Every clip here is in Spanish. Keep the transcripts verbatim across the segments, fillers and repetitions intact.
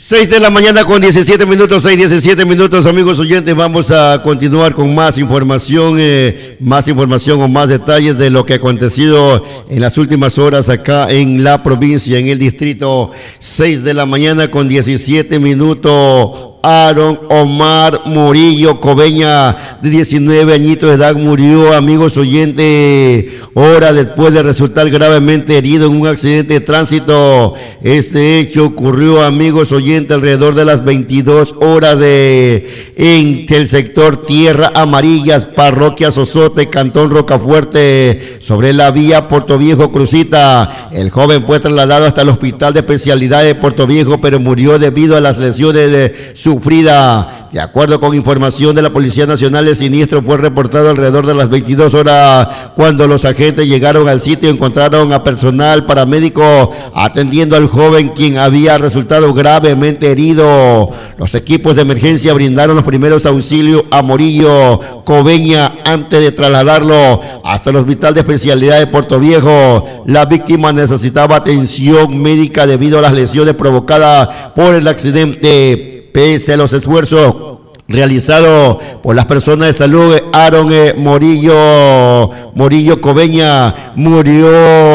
seis de la mañana con diecisiete minutos, seis, diecisiete minutos, amigos oyentes. Vamos a continuar con más información, eh, más información o más detalles de lo que ha acontecido en las últimas horas acá en la provincia, en el distrito. Seis de la mañana con diecisiete minutos. Aaron Omar Murillo Cobeña, de diecinueve añitos de edad, murió, amigos oyentes, hora después de resultar gravemente herido en un accidente de tránsito. Este hecho ocurrió, amigos oyentes, alrededor de las veintidós horas de en el sector Tierra Amarillas, parroquia Sosote, cantón Rocafuerte, sobre la vía Portoviejo Crucita. El joven fue trasladado hasta el hospital de especialidades de Portoviejo, pero murió debido a las lesiones de su sufrida. De acuerdo con información de la Policía Nacional, el siniestro fue reportado alrededor de las veintidós horas. Cuando los agentes llegaron al sitio, encontraron a personal paramédico atendiendo al joven, quien había resultado gravemente herido. Los equipos de emergencia brindaron los primeros auxilios a Murillo Cobeña antes de trasladarlo hasta el hospital de especialidad de Portoviejo. La víctima necesitaba atención médica debido a las lesiones provocadas por el accidente. Pese a los esfuerzos realizados por las personas de salud, Aaron eh, Murillo, Murillo Cobeña murió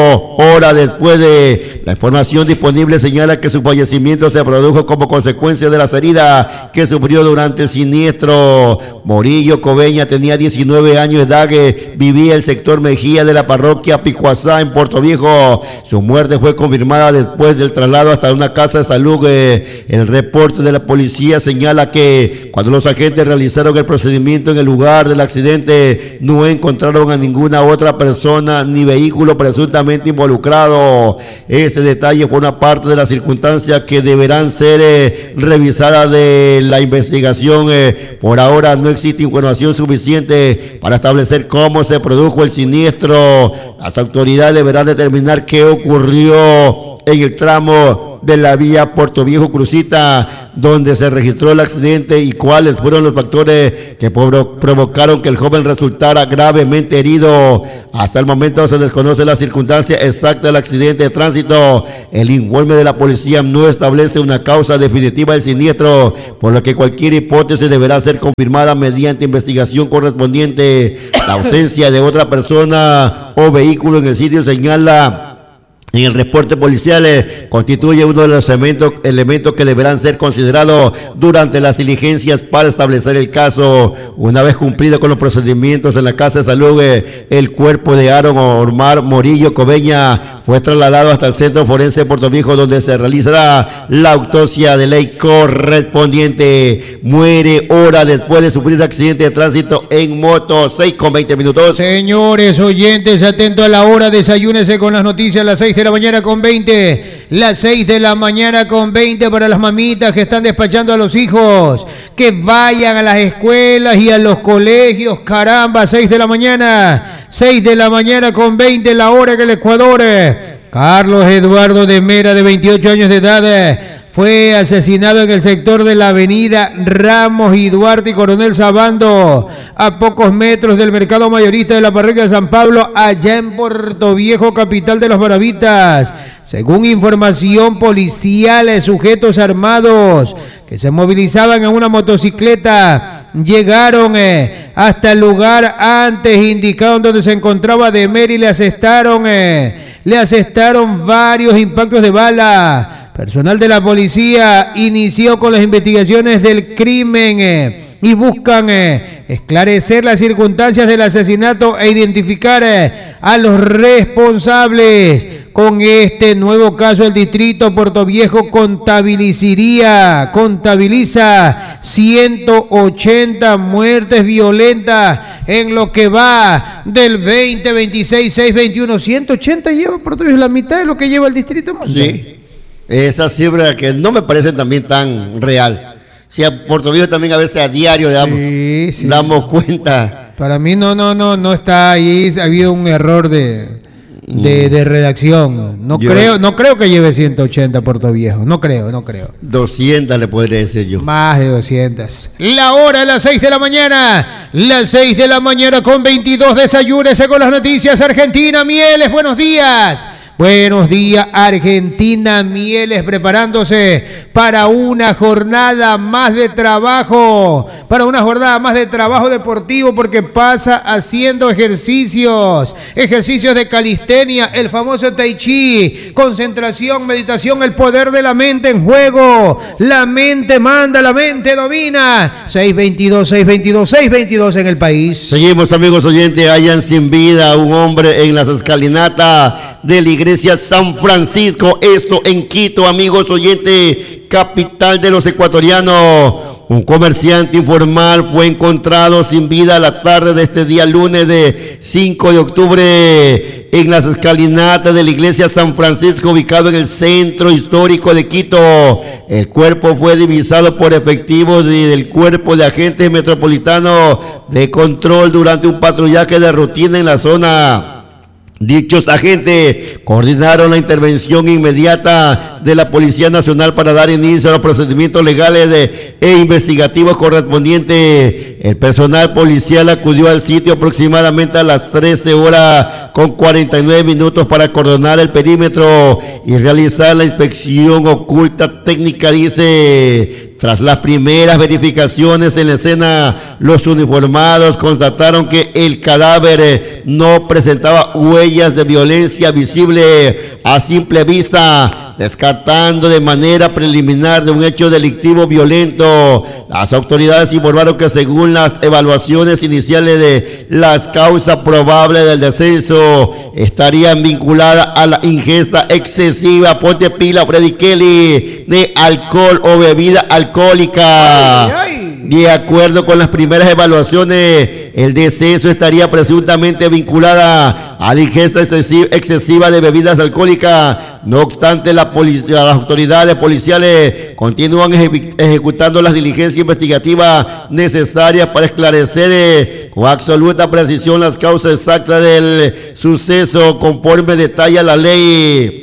hora después de la información disponible señala que su fallecimiento se produjo como consecuencia de las heridas que sufrió durante el siniestro. Murillo Cobeña tenía diecinueve años de edad, que vivía en el sector Mejía de la parroquia Picuazá en Portoviejo. Su muerte fue confirmada después del traslado hasta una casa de salud. Eh, el reporte de la policía señala que cuando los agentes realizaron el procedimiento en el lugar del accidente, no encontraron a ninguna otra persona ni vehículo presuntamente involucrado. Ese detalle fue una parte de las circunstancias que deberán ser eh, revisadas de la investigación. Eh, por ahora no existe información suficiente para establecer cómo se produjo el siniestro. Las autoridades deberán determinar qué ocurrió en el tramo de la vía Portoviejo Crucita, donde se registró el accidente, y cuáles fueron los factores que provocaron que el joven resultara gravemente herido. Hasta el momento se desconoce la circunstancia exacta del accidente de tránsito. El informe de la policía no establece una causa definitiva del siniestro, por lo que cualquier hipótesis deberá ser confirmada mediante investigación correspondiente. La ausencia de otra persona o vehículo en el sitio señala en el reporte policial eh, constituye uno de los elementos, elementos que deberán ser considerados durante las diligencias para establecer el caso. Una vez cumplido con los procedimientos en la Casa de Salud, eh, el cuerpo de Aaron Omar Murillo Cobeña fue trasladado hasta el Centro Forense de Portoviejo, donde se realizará la autopsia de ley correspondiente. Muere hora después de sufrir accidente de tránsito en moto. Seis con veinte minutos. Señores oyentes, atento a la hora, desayúnese con las noticias a las seis de la mañana con veinte, las seis de la mañana con veinte para las mamitas que están despachando a los hijos, que vayan a las escuelas y a los colegios. Caramba, seis de la mañana, seis de la mañana con veinte, la hora en el Ecuador. Carlos Eduardo de Mera, de veintiocho años de edad, fue asesinado en el sector de la avenida Ramos y Duarte y Coronel Sabando, a pocos metros del mercado mayorista de la parroquia de San Pablo, allá en Portoviejo, capital de los Maravitas. Según información policial, sujetos armados que se movilizaban en una motocicleta llegaron eh, hasta el lugar antes indicado donde se encontraba Demer y le asestaron, eh, le asestaron varios impactos de bala. Personal de la policía inició con las investigaciones del crimen eh, y buscan eh, esclarecer las circunstancias del asesinato e identificar eh, a los responsables. Con este nuevo caso, el distrito Portoviejo contabilizaría, contabiliza ciento ochenta muertes violentas en lo que va del veinte veintiséis, seis veintiuno. ciento ochenta lleva Portoviejo, la mitad de lo que lleva el distrito. Sí. Esa cifra que no me parece también tan real. Si a Portoviejo también a veces a diario damos, sí, sí. damos cuenta. Para mí no, no, no, no está ahí, ha habido un error de, de, de redacción. No yo, creo, no creo que lleve ciento ochenta Portoviejo, no creo, no creo. doscientas le podría decir yo. Más de doscientas. La hora, las seis de la mañana, las seis de la mañana con veintidós, desayúnese con las noticias. Argentina, Mieles, buenos días. Buenos días, Argentina Mieles, preparándose para una jornada más de trabajo, para una jornada más de trabajo deportivo, porque pasa haciendo ejercicios, ejercicios de calistenia, el famoso tai chi, concentración, meditación, el poder de la mente en juego. La mente manda, la mente domina. seis veintidós, seis veintidós, seis veintidós en el país. Seguimos, amigos oyentes. Hayan sin vida un hombre en las escalinatas de la iglesia San Francisco, esto en Quito, amigos oyentes, capital de los ecuatorianos. Un comerciante informal fue encontrado sin vida a la tarde de este día lunes de cinco de octubre en las escalinatas de la iglesia San Francisco, ubicado en el centro histórico de Quito. El cuerpo fue divisado por efectivos del cuerpo de agentes metropolitanos de control durante un patrullaje de rutina en la zona. Dichos agentes coordinaron la intervención inmediata de la Policía Nacional para dar inicio a los procedimientos legales de, e investigativos correspondientes. El personal policial acudió al sitio aproximadamente a las trece horas con cuarenta y nueve minutos para acordonar el perímetro y realizar la inspección oculta técnica, dice. Tras las primeras verificaciones en la escena, los uniformados constataron que el cadáver no presentaba huellas de violencia visible a simple vista, descartando de manera preliminar de un hecho delictivo violento. Las autoridades informaron que según las evaluaciones iniciales de las causas probables del deceso, estarían vinculadas a la ingesta excesiva, ponte pila Freddy Kelly, de alcohol o bebida alcohólica. Ay, ay. De acuerdo con las primeras evaluaciones, el deceso estaría presuntamente vinculada a la ingesta excesiva de bebidas alcohólicas. No obstante, la policía, las autoridades policiales continúan eje ejecutando las diligencias investigativas necesarias para esclarecer eh, con absoluta precisión las causas exactas del suceso, conforme detalla la ley.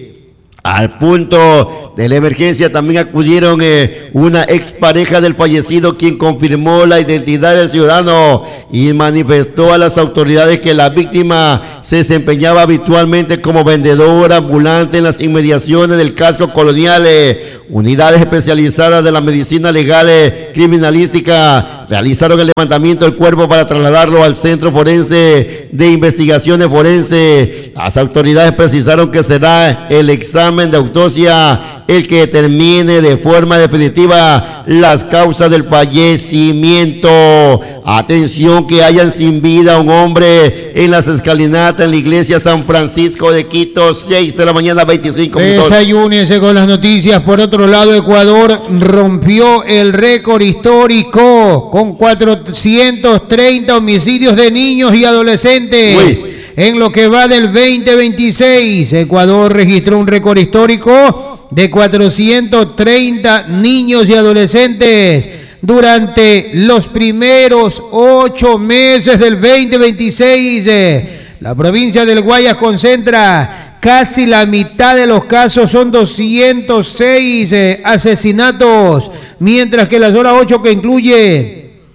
Al punto de la emergencia también acudieron eh, una expareja del fallecido, quien confirmó la identidad del ciudadano y manifestó a las autoridades que la víctima se desempeñaba habitualmente como vendedora ambulante en las inmediaciones del casco colonial. Eh, unidades especializadas de la medicina legal eh, criminalística realizaron el levantamiento del cuerpo para trasladarlo al Centro Forense de Investigaciones Forenses. Las autoridades precisaron que será el examen de autopsia el que determine de forma definitiva las causas del fallecimiento. Atención, que hayan sin vida un hombre en las escalinatas en la iglesia San Francisco de Quito, seis de la mañana, veinticinco minutos. Desayúnese con las noticias. Por otro lado, Ecuador rompió el récord histórico con cuatrocientos treinta homicidios de niños y adolescentes. Pues, en lo que va del veinte veintiséis, Ecuador registró un récord histórico de cuatrocientos treinta niños y adolescentes durante los primeros ocho meses del veinte veintiséis. La provincia del Guayas concentra casi la mitad de los casos, son doscientos seis eh, asesinatos, mientras que la zona ocho, que incluye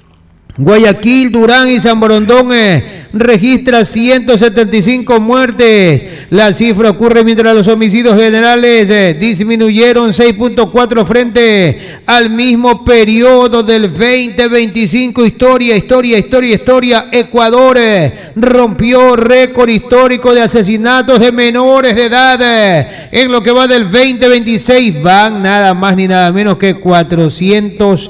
Guayaquil, Durán y San Borondón, eh, registra ciento setenta y cinco muertes. La cifra ocurre mientras los homicidios generales eh, disminuyeron seis punto cuatro frente al mismo periodo del veinte veinticinco. Historia, historia, historia, historia. Ecuador eh, rompió récord histórico de asesinatos de menores de edad. Eh, en lo que va del veinte veintiséis van nada más ni nada menos que cuatrocientos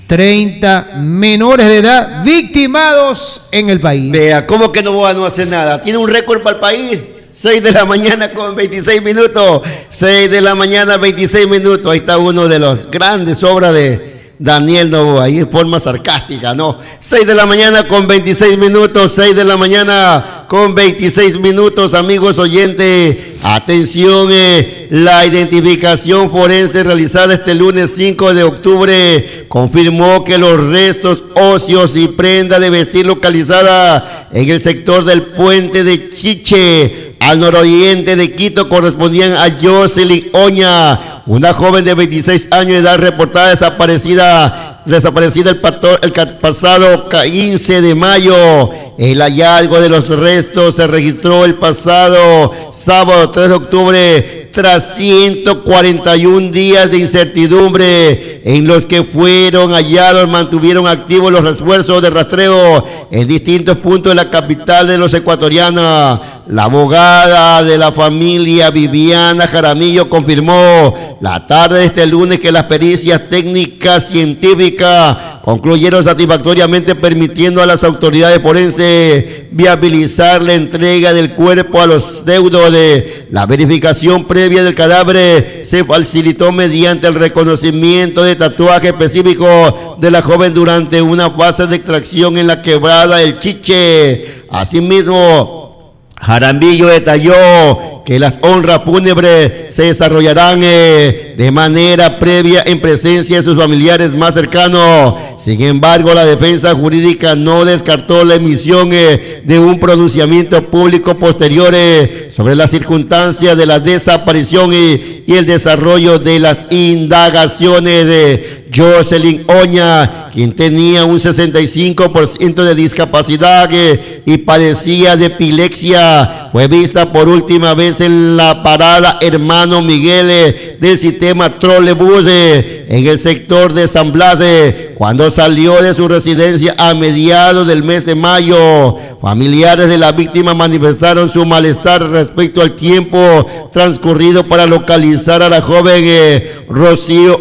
treinta menores de edad victimados en el país. Vea, ¿cómo que no va a no hacer nada? Tiene un récord para el país. seis de la mañana con veintiséis minutos. seis de la mañana, veintiséis minutos. Ahí está uno de los grandes obras de Daniel Noboa, ahí en forma sarcástica, ¿no? seis de la mañana con veintiséis minutos. seis de la mañana con veintiséis minutos, amigos oyentes. Atención, eh, la identificación forense realizada este lunes cinco de octubre confirmó que los restos óseos y prenda de vestir localizada en el sector del puente de Chiche, al nororiente de Quito, correspondían a Jocelyn Oña, una joven de veintiséis años de edad reportada desaparecida, desaparecida el, pato, el pasado quince de mayo El hallazgo de los restos se registró el pasado sábado tres de octubre tras ciento cuarenta y un días de incertidumbre en los que fueron hallados, mantuvieron activos los esfuerzos de rastreo en distintos puntos de la capital de los ecuatorianos. La abogada de la familia, Viviana Jaramillo, confirmó la tarde de este lunes que las pericias técnicas científicas concluyeron satisfactoriamente, permitiendo a las autoridades forenses viabilizar la entrega del cuerpo a los deudos. De la verificación previa del cadáver se facilitó mediante el reconocimiento de tatuaje específico de la joven durante una fase de extracción en la quebrada El Chiche. Asimismo, Jaramillo detalló que las honras fúnebres se desarrollarán eh, de manera previa en presencia de sus familiares más cercanos. Sin embargo, la defensa jurídica no descartó la emisión eh, de un pronunciamiento público posterior eh, sobre las circunstancias de la desaparición y, y el desarrollo de las indagaciones de Jocelyn Oña, quien tenía un sesenta y cinco por ciento de discapacidad eh, y padecía de epilepsia. Fue vista por última vez en la parada Hermano Miguel eh, del sistema trolebús eh, en el sector de San Blas, eh, cuando salió de su residencia a mediados del mes de mayo. Familiares de la víctima manifestaron su malestar respecto al tiempo transcurrido para localizar a la joven eh, Rocío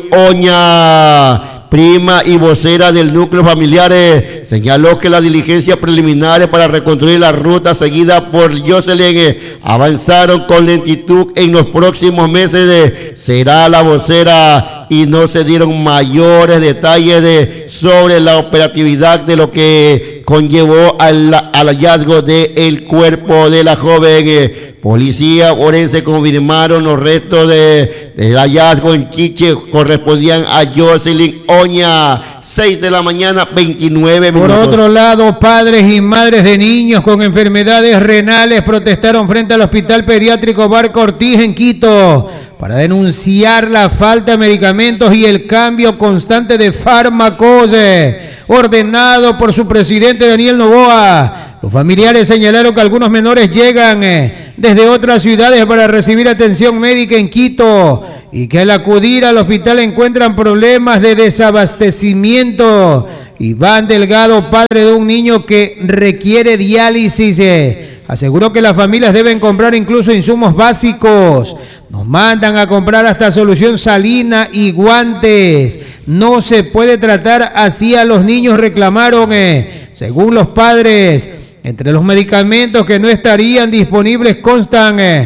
Oña. Prima y vocera del núcleo familiar, eh, señaló que las diligencias preliminares para reconstruir la ruta seguida por Jocelyn eh, avanzaron con lentitud. En los próximos meses eh, será la vocera y no se dieron mayores detalles de, sobre la operatividad de lo que conllevó al, al hallazgo del cuerpo de la joven. Eh, Policía forense confirmaron los restos de, del hallazgo en Chiche correspondían a Jocelyn Oña. seis de la mañana, veintinueve minutos. Por otro lado, padres y madres de niños con enfermedades renales protestaron frente al Hospital Pediátrico Barca Ortiz en Quito para denunciar la falta de medicamentos y el cambio constante de fármacos eh, ordenado por su presidente Daniel Noboa. Los familiares señalaron que algunos menores llegan eh, desde otras ciudades para recibir atención médica en Quito y que al acudir al hospital encuentran problemas de desabastecimiento. Iván Delgado, padre de un niño que requiere diálisis, eh, aseguró que las familias deben comprar incluso insumos básicos. Nos mandan a comprar hasta solución salina y guantes. No se puede tratar así a los niños, reclamaron. Eh. Según los padres, entre los medicamentos que no estarían disponibles constan eh,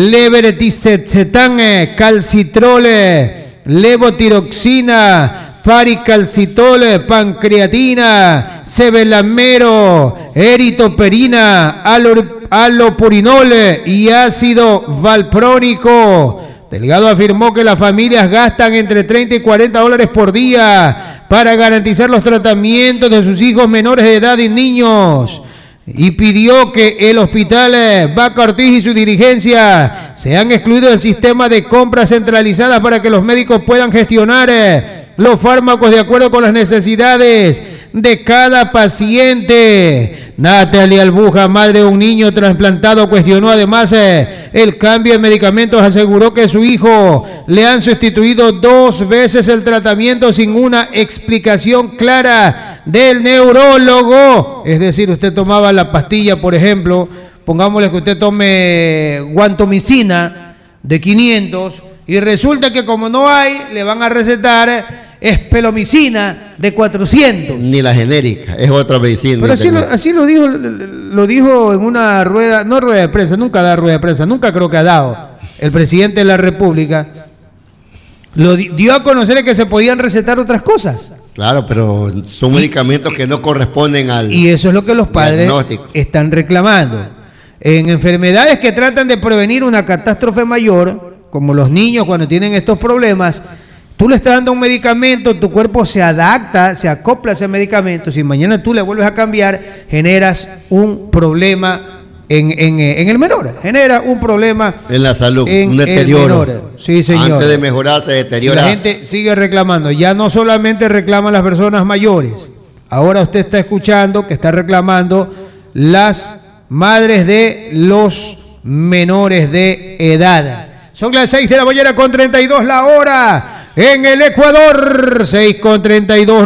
levetiracetam, eh, calcitrol, eh, levotiroxina, paricalcitol, pancreatina, cebelamero, eritoperina, alopurinol y ácido valprónico. Delgado afirmó que las familias gastan entre treinta y cuarenta dólares por día para garantizar los tratamientos de sus hijos menores de edad y niños, y pidió que el hospital Barca Ortiz y su dirigencia sean excluidos del sistema de compras centralizadas para que los médicos puedan gestionar los fármacos de acuerdo con las necesidades de cada paciente. Natalie Albuja, madre de un niño trasplantado, cuestionó además eh, el cambio de medicamentos. Aseguró que su hijo le han sustituido dos veces el tratamiento sin una explicación clara del neurólogo. Es decir, usted tomaba la pastilla, por ejemplo, pongámosle que usted tome guantomicina de quinientos y resulta que como no hay, le van a recetar espelomicina de cuatrocientos. Ni la genérica, es otra medicina. Pero así lo, así lo dijo, lo dijo en una rueda, no rueda de prensa, nunca da rueda de prensa, nunca creo que ha dado el presidente de la República. Lo dio a conocer que se podían recetar otras cosas. Claro, pero son y, medicamentos que no corresponden al Y eso es lo que los padres están reclamando. En enfermedades que tratan de prevenir una catástrofe mayor, como los niños cuando tienen estos problemas, tú le estás dando un medicamento, tu cuerpo se adapta, se acopla a ese medicamento. Si mañana tú le vuelves a cambiar, generas un problema en, en, en el menor. Genera un problema en la salud, en un deterioro. El menor. Sí, señor. Antes de mejorar se deteriora. Y la gente sigue reclamando. Ya no solamente reclaman las personas mayores. Ahora usted está escuchando que está reclamando las madres de los menores de edad. Son las seis de la mañana con treinta y dos la hora en el Ecuador, seis con treinta y dos.